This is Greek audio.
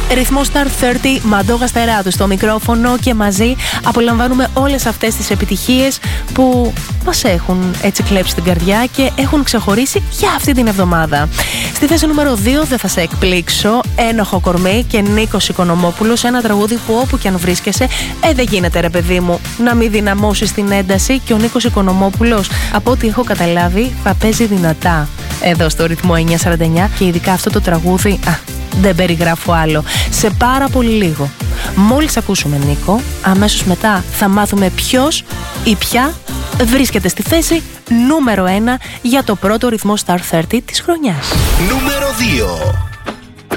Ρυθμό Star 30, Μαντόγα Στεράτου στο μικρόφωνο και μαζί απολαμβάνουμε όλες αυτές τις επιτυχίες που μας έχουν έτσι κλέψει την καρδιά και έχουν ξεχωρίσει για αυτή την εβδομάδα. Στη θέση νούμερο 2, δεν θα σε εκπλήξω, Ένοχο Κορμί και Νίκος Οικονομόπουλος, ένα τραγούδι που όπου και αν βρίσκεσαι, δεν γίνεται ρε παιδί μου να μην δυναμώσεις την ένταση, και ο Νίκος Οικονομόπουλος, από ό,τι έχω καταλάβει, θα παίζει δυνατά εδώ στο ρυθμό 949 και ειδικά αυτό το τραγούδι, δεν περιγράφω άλλο. Σε πάρα πολύ λίγο, μόλις ακούσουμε Νίκο, αμέσως μετά θα μάθουμε ποιος ή ποια βρίσκεται στη θέση νούμερο 1 για το πρώτο ρυθμό Star 30 της χρονιάς. Νούμερο 2.